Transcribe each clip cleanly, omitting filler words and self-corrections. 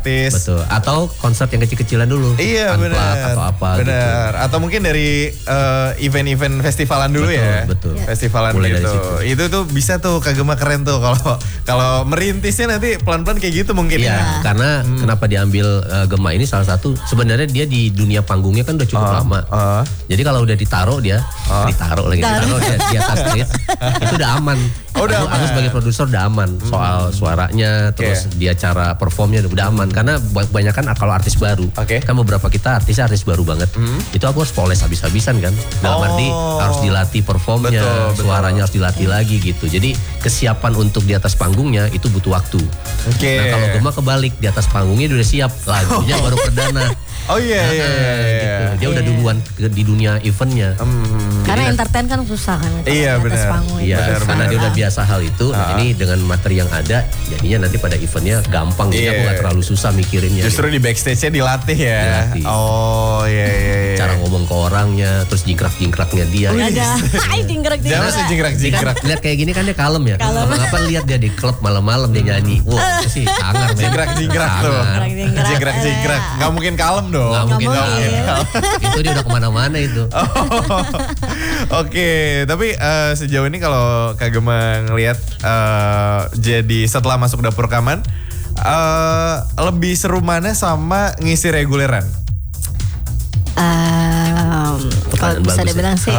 artis. Betul. Atau konser yang kecil-kecilan dulu. Iya benar. Atau apa benar. gitu. Atau mungkin dari event-event festivalan dulu betul, ya. Betul. Festivalan Mulai gitu. dari situ. Itu tuh bisa tuh Kak Gema keren tuh kalau merintisnya nanti pelan-pelan kayak gitu mungkin Iya, ya. karena kenapa diambil Gema ini salah satu sebenarnya dia di dunia panggungnya kan udah cukup lama. Jadi kalau udah ditaruh dia di atas stage itu udah aman. Aku sebagai produser udah aman soal suaranya, terus dia cara performnya udah aman karena kebanyakan kalau artis baru kan beberapa kita artis baru banget itu aku harus poles habis-habisan kan dalam arti harus dilatih performnya, suaranya harus dilatih lagi gitu. Jadi kesiapan untuk di atas panggungnya itu butuh waktu. Nah kalau Gema kebalik di atas panggungnya udah siap, lagunya baru perdana. Oh iya. Gitu. Dia udah duluan di dunia eventnya. Karena entertain kan susah kan. Iya benar. Iya karena dia udah biasa hal itu. Nah, ini dengan materi yang ada, jadinya nanti pada eventnya gampang. Jadi aku nggak terlalu susah mikirinnya. Justru di backstage-nya dilatih ya. Dilatih. Oh iya. Cara ngomong ke orangnya, terus jingkrak-jingkraknya dia. Jangan sih jingkrak-jingkrak. Lihat kayak gini kan dia kalem ya. Apa lihat dia di klub malam-malam dia nyanyi. Wah itu sih sangar. Jingkrak-jingkrak tuh. Jingkrak-jingkrak. Gak mungkin kalem dong. Gak mungkin kalem. Itu dia udah kemana-mana itu. Oke, tapi sejauh ini kalau Kak Gema ngelihat jadi setelah masuk dapur rekaman lebih seru mana sama ngisi reguleran? Kalau bisa dibilang sih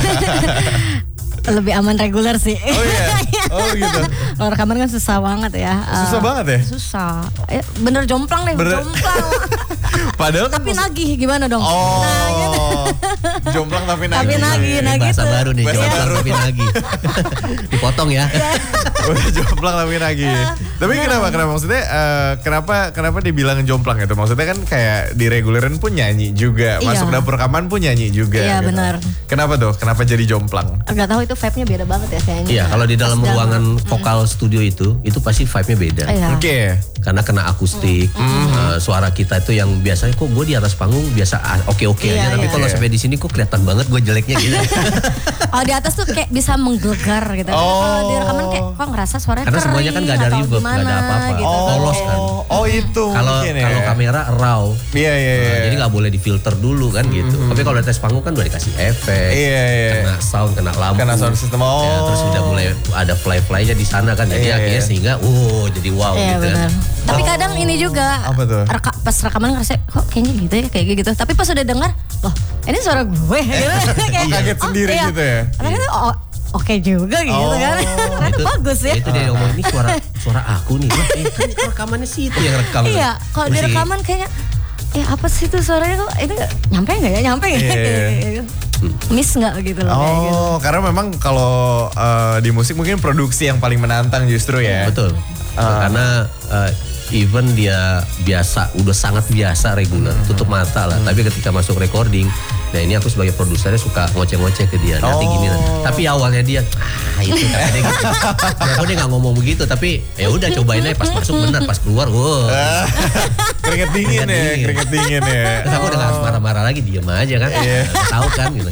lebih aman reguler sih. Oh iya. Oh gitu. Kalau rekaman kan susah banget ya. Susah banget ya? Susah. Bener jomplang deh, jomplang. Padahal kan tapi nagih gimana dong? Oh. Nah, gitu. Jomplang tapi nagih. Tapi nagih bahasa gitu. baru nih, jomplang tapi nagih. Dipotong ya. Udah jomplang tapi nagih. Tapi kenapa maksudnya kenapa dibilang jomplang itu? Maksudnya kan kayak di reguleran pun nyanyi juga, masuk dapur rekaman pun nyanyi juga. Iya gitu. Benar. Kenapa tuh? Kenapa jadi jomplang? Gak tahu itu vibe-nya beda banget ya kayaknya. Iya, kalau di dalam ruangan vokal studio itu pasti vibe-nya beda. Oke. Karena kena akustik, suara kita itu yang biasanya kok gue di atas panggung biasa oke aja, tapi kalau sampai di sini kok kelihatan banget gue jeleknya gitu. Kalau di atas tuh kayak bisa menggelegar gitu. Kalau di rekaman kayak kok ngerasa suaranya karena semuanya kan gak ada reverb, gak ada apa-apa. Gitu. Polos kan. Oh itu kalau kamera raw. Iya. Jadi nggak boleh difilter dulu kan gitu. Tapi kalau di atas panggung kan udah dikasih efek, kena sound, kena lampu, kena sound system. Ya, terus udah mulai ada fly-flynya di sana kan. Jadi akhirnya sehingga jadi wow gitu kan. Tapi kadang ini juga pas rekaman ngerasa kok kayaknya gitu ya kayak gitu. Tapi pas udah dengar, loh ini suara gue. Kaget sendiri gitu ya. Karena oke juga gitu kan. Ternyata bagus ya. Itu dia ngomong ini suara aku nih. Kan rekamannya sih itu yang rekam. Iya, kalau di rekaman kayaknya apa sih itu suaranya kok ini nyampe nggak ya? Nyampe nggak? Miss nggak gitu loh. Gitu. Karena memang kalau di musik mungkin produksi yang paling menantang justru ya. Betul. Karena even dia udah sangat biasa reguler, tutup mata lah. Tapi ketika masuk recording, nah ini aku sebagai produsernya suka ngoceh-ngoceh ke dia. Nanti gini lah. Tapi awalnya dia, itu kan dia gitu. Aku dia nggak ngomong begitu, tapi ya udah cobain aja pas masuk benar, pas keluar, keringet dingin ya. Terus aku udah nggak marah-marah lagi, diem aja kan. Tahu kan gitu.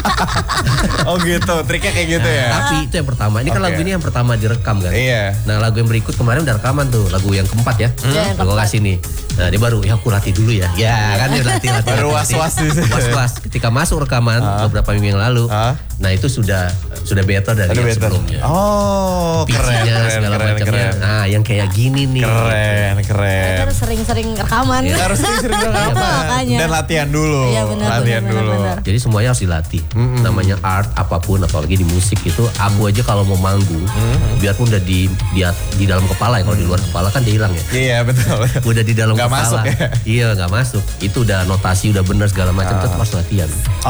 Oh gitu, triknya kayak gitu ya. Tapi itu yang pertama. Ini kan lagu ini yang pertama direkam kan. Iya. Nah lagu yang berikut kemarin udah rekaman tuh, lagu yang keempat ya. Aku kasih nih. Nah dia baru ya aku latih dulu ya. Ya kan dia latih. Baru was-was. Ketika masuk rekaman beberapa minggu yang lalu, nah itu sudah better dari yang sebelumnya. Oh pitch-nya segala macamnya. Nah yang kayak gini nih. Keren. Harus sering-sering rekaman. Harus sering rekaman. Dan latihan dulu. Iya benar. Jadi semuanya harus dilatih. Namanya art apapun, apalagi di musik itu. Aku aja kalau mau manggung, biarpun udah di dalam kepala ya. Kalau di luar kepala kan dia hilang ya. Iya betul. Udah di dalam gak kepala. Masuk ya? Iya nggak masuk. Itu udah notasi udah benar segala macam. Tetap harus latihan.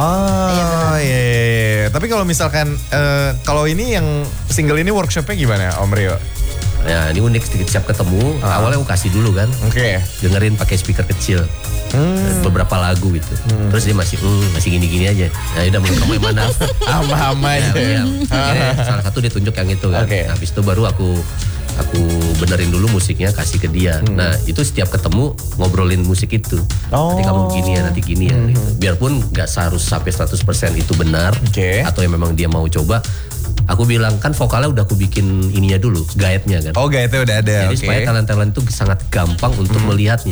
Iya. Tapi kalau misalkan kalau ini yang single ini workshopnya gimana Om Rio? Ya ini unik sedikit siap ketemu. Awalnya aku kasih dulu kan. Dengerin pakai speaker kecil. Beberapa lagu gitu. Terus dia masih gini-gini aja. Nah udah mau kamu yang mana? Hama aja. Akhirnya salah satu dia tunjuk yang itu kan. Nah, habis itu baru aku benerin dulu musiknya, kasih ke dia. Nah itu setiap ketemu ngobrolin musik itu. Nanti kamu gini ya, nanti gini ya. Gitu. Biarpun gak harus sampai 100% itu benar. Atau yang memang dia mau coba. Aku bilang kan vokalnya udah aku bikin ininya dulu, guide-nya kan. Oh guide-nya udah ada. Jadi supaya talent-talent itu sangat gampang untuk melihatnya.